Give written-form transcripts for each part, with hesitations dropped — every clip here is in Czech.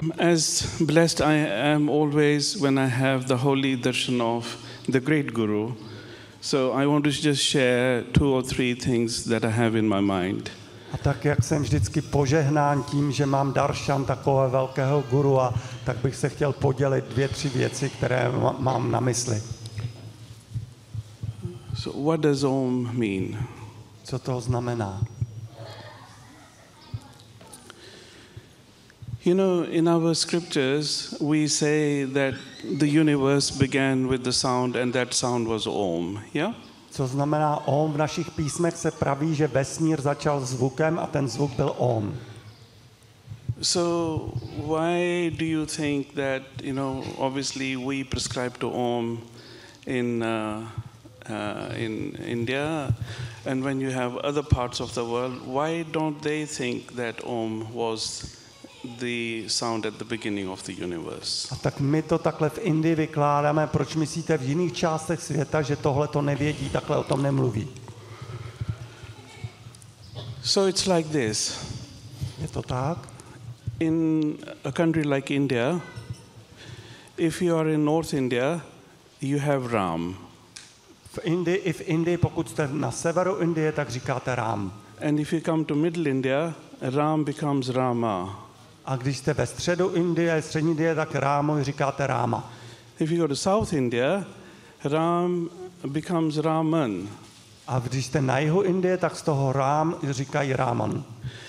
As blessed I am always when I have the holy darshan of the great Guru, so I want to just share 2 or 3 things that I have in my mind. A tak, jak jsem vždycky požehnán tím, že mám daršan takového velkého guru, tak bych se chtěl podělit 2, 3 věci, které mám na mysli. So what does Om mean? Co to znamená? You know, in our scriptures, we say that the universe began with the sound and that sound was Om, yeah? Co znamená Om? V našich písmech se praví, že vesmír začal zvukem a ten zvuk byl Om. So why do you think that, you know, obviously we prescribe to Om in India, and when you have other parts of the world, why don't they think that Om was the sound at the beginning of the universe? A tak my to takhle v Indii vykládáme. Proč myslíte v jiných částech světa, že tohle to nevědí, takhle o tom nemluví? So it's like this. Je to tak? In a country like India, if you are in North India, you have Ram. I v Indii, pokud jste na severu Indie, tak říkáte Rám. And if you come to Middle India, Ram becomes Rama. A když jste ve středu Indie, střední Indie, tak Rámu říkáte Ráma. If you go to South India, Ram becomes Raman. A když jste na jihu Indie, tak z toho Rám říkají Ráman.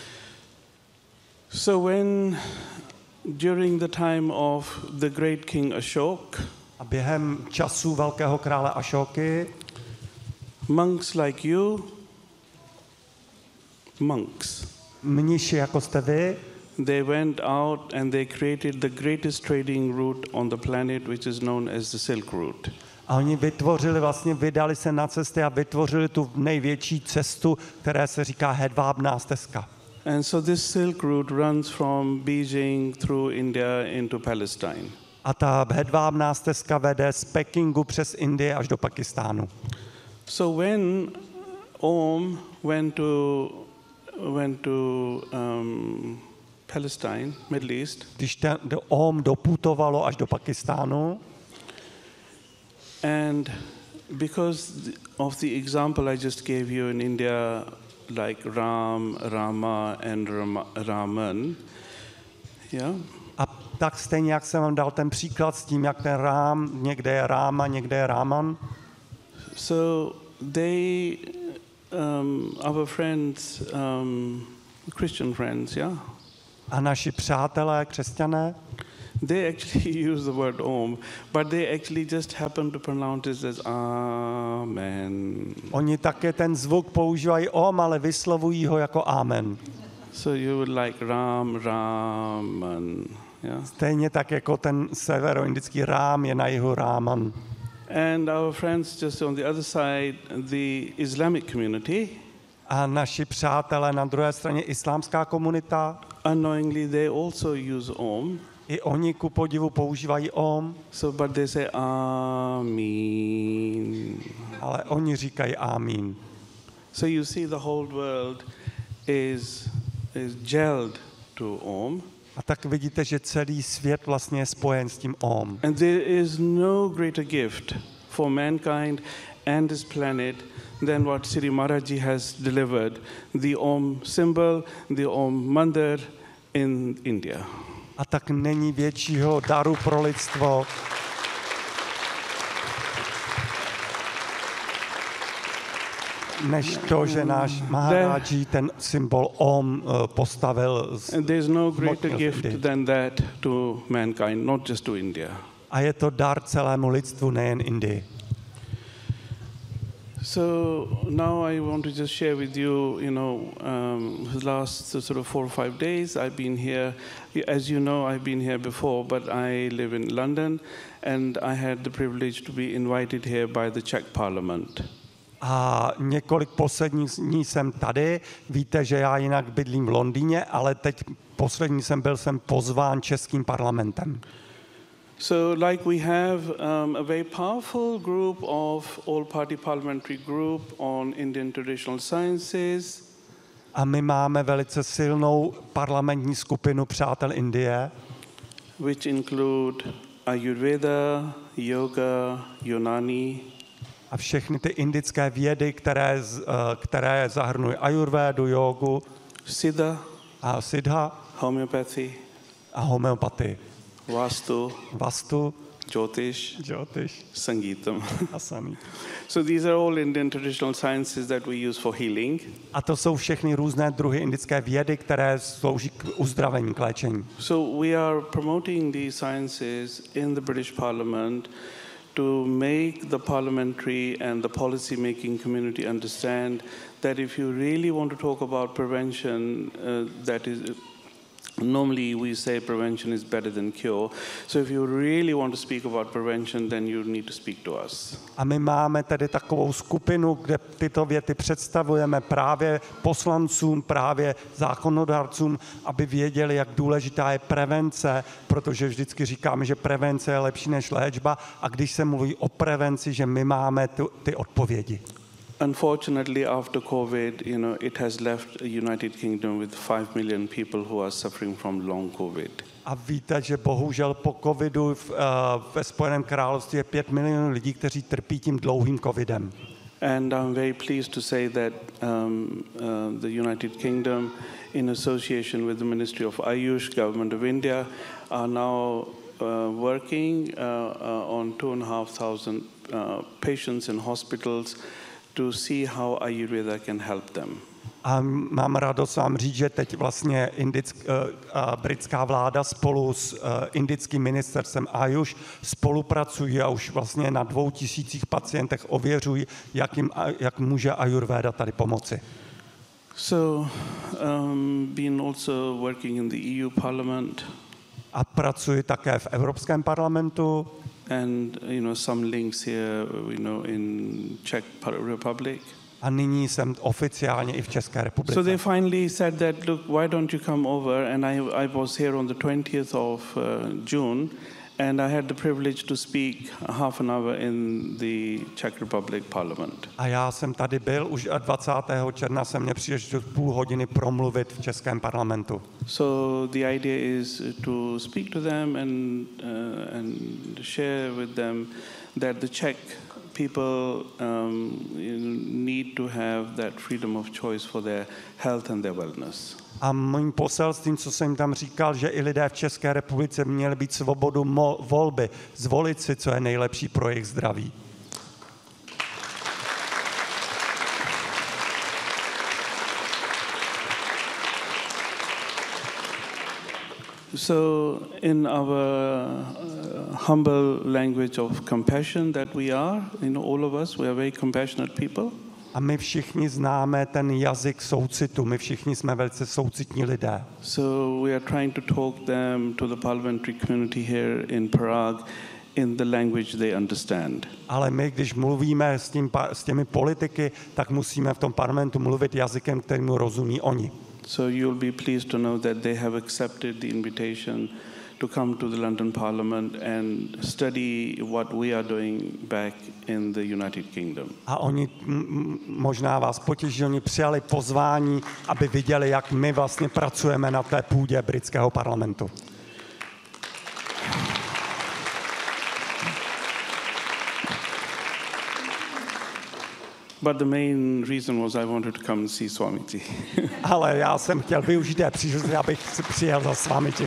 So when during the time of the great king Ashok, A během času velkého krále Ašóky, monks like you, mniši jako jste vy, they went out and they created the greatest trading route on the planet, which is known as the Silk Route. a oni vydali se na cesty a vytvořili tu největší cestu, které se říká hedvábná stezka. And so this Silk Route runs from Beijing through India into Palestine. A ta hedvábná stezka vede z Pekingu přes Indii až do Pakistánu. So when Om went to Palestine, Middle East, Když Om doputovalo až do Pakistánu, and because of the example I just gave you in India, like Ram, Rama, and Raman, yeah. a tak stejně, jak jsem vám dal ten příklad s tím, jak ten Rám, někde je Ráma, někde je Ráman. So they, our friends, Christian friends, yeah. A naši přátelé, křesťané, They actually use the word Om, but they actually just happen to pronounce it as Amen. oni také ten zvuk používají Om, ale vyslovují ho jako Amen. So you would like Ram, Raman, yeah. Stejně tak jako ten severoindický Rám je na jihu Ráman. And our friends just on the other side, the Islamic community, A naši přátelé na druhé straně islámská komunita, unknowingly they also use Om. i oni ku podivu používají Om, So, but they say Amin. ale oni říkají Amin. So you see the whole world is gelled to Om. A tak vidíte, že celý svět vlastně je spojen s tím Om. And there is no greater gift for mankind and this planet than what Sri Maharaji has delivered, the Om symbol, the Om mandir in India. A tak není většího daru pro lidstvo, než to, že náš Maharaji ten symbol Om postavil. And there's no greater gift than that to mankind, not just to India. A je to dar celému lidstvu, nejen Indii. So now I want to just share with you, the last sort of 4 or 5 days I've been here. As you know, I've been here before, but I live in London, and I had the privilege to be invited here by the Czech Parliament. A několik posledních dní jsem tady. Víte, že já jinak bydlím v Londýně, ale teď poslední jsem pozván českým parlamentem. So like we have a very powerful group of all-party parliamentary group on Indian traditional sciences. A my máme velice silnou parlamentní skupinu Přátel Indie. which include Ayurveda, yoga, Unani, a všechny ty indické vědy, které zahrnují ajurvédu, jógu Siddha, a siddha homeopathy, a homeopatii. Vastu, Jyotish Sangeetam. a samý. So these are all Indian traditional sciences that we use for healing. A to jsou všechny různé druhy indické vědy, které slouží k uzdravení, k léčení. So we are promoting these sciences in the British Parliament to make the parliamentary and the policy-making community understand that if you really want to talk about prevention, that is, normally we say prevention is better than cure. So if you really want to speak about prevention, then you need to speak to us. A my máme tedy takovou skupinu, kde tyto věty představujeme právě poslancům, právě zákonodárcům, aby věděli, jak důležitá je prevence, protože vždycky říkáme, že prevence je lepší než léčba, a když se mluví o prevenci, že my máme ty odpovědi. Unfortunately, after COVID, it has left the United Kingdom with 5 million people who are suffering from long COVID. A víte, že bohužel po covidu ve Spojeném království je 5 milionů lidí, kteří trpí tím dlouhým covidem. And I'm very pleased to say that the United Kingdom, in association with the Ministry of Ayush, Government of India, are now working on 2,500 patients in hospitals to see how Ayurveda can help them. A mám radost vám říct, že teď vlastně britská vláda spolu s indickým ministerstvem Ayush spolupracují a už vlastně na 2,000 pacientech ověřují, jak může Ayurveda tady pomoci. So, been also working in the EU Parliament. A pracuji také v Evropském parlamentu. And some links here, in Czech Republic. A nyní jsem oficiálně i v České republice. So they finally said that, look, why don't you come over? And I was here on the 20th of June, and I had the privilege to speak half an hour in the Czech Republic Parliament. A já jsem tady byl, už 20. června jsem měl příležitost půl hodiny promluvit v Českém parlamentu. So the idea is to speak to them and share with them that the Czech people need to have that freedom of choice for their health and their wellness. A mým poselstvím, co jsem tam říkal, že i lidé v České republice měli být svobodu volby, zvolit si, co je nejlepší pro jejich zdraví. So in our humble language of compassion that we are, all of us, we are very compassionate people. A my všichni známe ten jazyk soucitu, my všichni jsme velice soucitní lidé. So we are trying to talk them to the parliamentary community here in Prague in the language they understand. Ale my, když mluvíme s těmi politiky, tak musíme v tom parlamentu mluvit jazykem, kterému rozumí oni. So you'll be pleased to know that they have accepted the invitation to come to the London Parliament and study what we are doing back in the United Kingdom. A oni možná vás potěší, že oni přijali pozvání, aby viděli, jak my vlastně pracujeme na té půdě britského parlamentu. But the main reason was I wanted to come and see Swamiji. Ale já jsem chtěl využít té příležitosti, abych si přijel za Swamiji.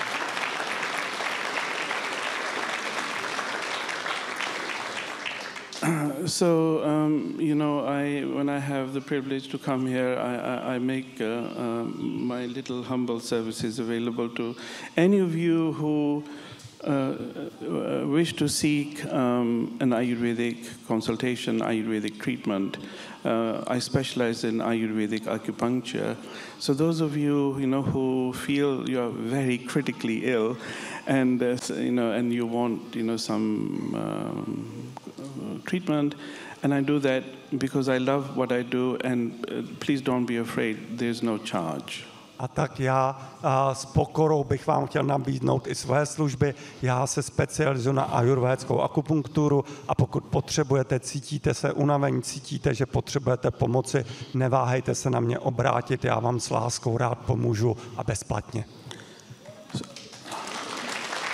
So, when I have the privilege to come here, I make my little humble services available to any of you who wish to seek an Ayurvedic consultation, Ayurvedic treatment. I specialize in Ayurvedic acupuncture. So those of you, who feel you are very critically ill, and and you want, some treatment, and I do that because I love what I do, and please don't be afraid, there's no charge. A tak já s pokorou bych vám chtěl nabídnout i své služby. Já se specializuji na ajurvédskou akupunkturu a pokud potřebujete, cítíte se unavení, cítíte, že potřebujete pomoci, neváhejte se na mě obrátit, já vám s láskou rád pomůžu a bezplatně.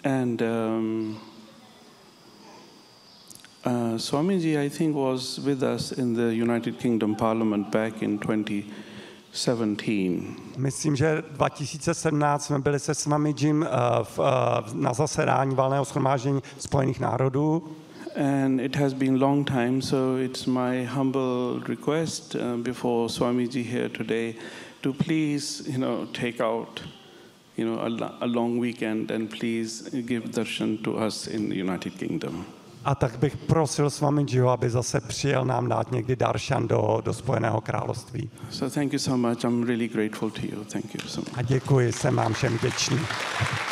And Swamiji, I think, was with us in the United Kingdom Parliament back in 2017. Myslím, že 2017 jsme byli se Swamijim na zasedání valného shromáždění Spojených národů. And it has been long time, so it's my humble request before Swamiji here today to please, take out, a long weekend and please give darshan to us in the United Kingdom. A tak bych prosil Swamijiho, aby zase přijel nám dát někdy darshan do Spojeného království. So thank you so much. I'm really grateful to you. Thank you so much. A děkuji, jsem vám všem vděčný.